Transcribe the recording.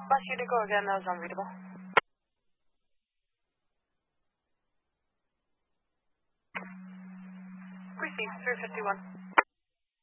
Last you to go again, that was unreadable. Received, 351.